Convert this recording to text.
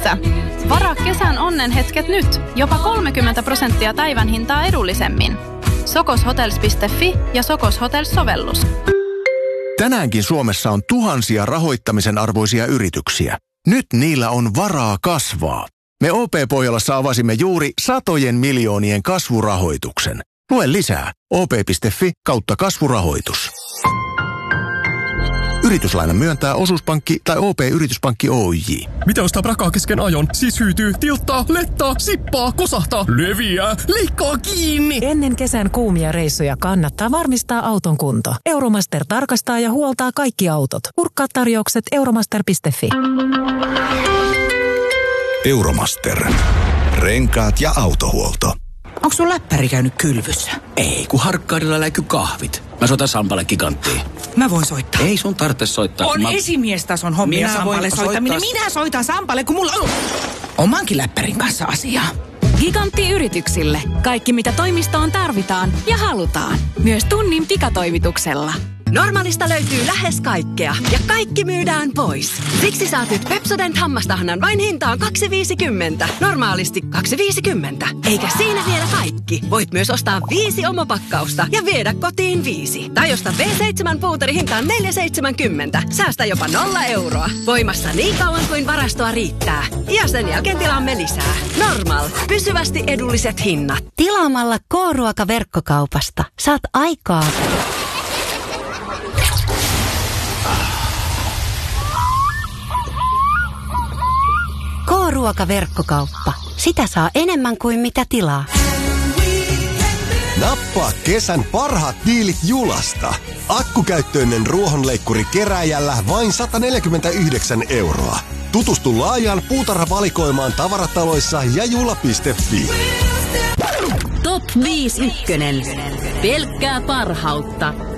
Missä? Varaa kesän onnenhetket nyt. Jopa 30% päivän hintaa edullisemmin. Sokoshotels.fi ja Sokos Hotels-sovellus. Tänäänkin Suomessa on tuhansia rahoittamisen arvoisia yrityksiä. Nyt niillä on varaa kasvaa. Me OP-Pohjolassa avasimme juuri satojen miljoonien kasvurahoituksen. Lue lisää op.fi/kasvurahoitus. Yrityslainan myöntää Osuuspankki tai OP-yrityspankki Oyj. Mitä ostaa prakaa kesken ajon? Siis hyytyy, tilttaa, lettaa, sippaa, kosahtaa, leviää, leikkaa kiinni. Ennen kesän kuumia reissuja kannattaa varmistaa auton kunto. Euromaster tarkastaa ja huoltaa kaikki autot. Kurkkaa tarjoukset euromaster.fi. Euromaster. Renkaat ja autohuolto. Onko sun läppäri käynyt kylvyssä? Ei, kun Harkkaudella läiky kahvit. Mä soitan Sampalle Giganttiin. Mä voin soittaa. Ei sun tarvitse soittaa. On esimiestason hommia Sampalle soittaminen. Minä soitan Sampalle, kun mulla on omankin läppärin kanssa asiaa. Gigantti yrityksille. Kaikki mitä toimistoon tarvitaan ja halutaan. Myös tunnin pikatoimituksella. Normaalista löytyy lähes kaikkea ja kaikki myydään pois. Siksi saat nyt Pepsodent hammastahnan vain hintaan 2,50. Normaalisti 2,50. Eikä siinä vielä kaikki. Voit myös ostaa 5 omopakkausta ja viedä kotiin 5. Tai osta V7 puuteri hintaan 4,70. Säästä jopa 0 euroa. Voimassa niin kauan kuin varastoa riittää. Ja sen jälkeen tilaamme lisää. Normal. Pysyvästi edulliset hinnat. Tilaamalla K-ruoka-verkkokaupasta saat aikaa. K-ruoka-verkkokauppa. Sitä saa enemmän kuin mitä tilaa. Nappaa kesän parhaat diilit Julasta. Akkukäyttöinen ruohonleikkuri kerääjällä vain 149 euroa. Tutustu laajaan puutarhavalikoimaan tavarataloissa ja jula.fi. Top 5 ykkönen. Pelkkää parhautta.